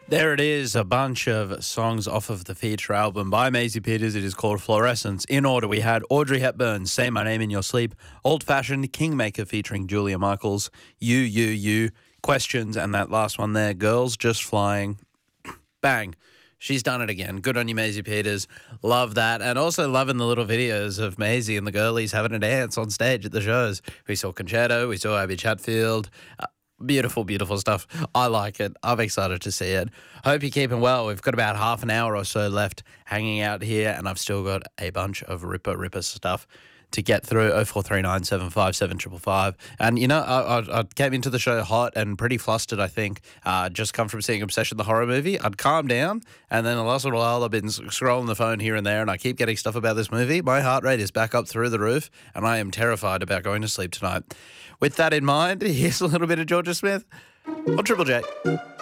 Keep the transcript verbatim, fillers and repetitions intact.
There it is, a bunch of songs off of the feature album by Maisie Peters. It is called Fluorescence. In order, we had Audrey Hepburn, Say My Name in Your Sleep, Old Fashioned, Kingmaker featuring Julia Michaels, You, You, You, Questions, and that last one there, Girls Just Flying. Bang. She's done it again. Good on you, Maisie Peters. Love that. And also loving the little videos of Maisie and the girlies having a dance on stage at the shows. We saw Concerto, we saw Abby Chatfield. Uh, Beautiful, beautiful stuff. I like it. I'm excited to see it. Hope you're keeping well. We've got about half an hour or so left hanging out here, and I've still got a bunch of Ripper Ripper stuff to get through. oh four three nine, seven five seven, five five five. And, you know, I, I, I came into the show hot and pretty flustered, I think. Uh, just come from seeing Obsession, the horror movie. I'd calmed down, and then the last little while I've been scrolling the phone here and there, and I keep getting stuff about this movie. My heart rate is back up through the roof, and I am terrified about going to sleep tonight. With that in mind, here's a little bit of Georgia Smith on Triple J.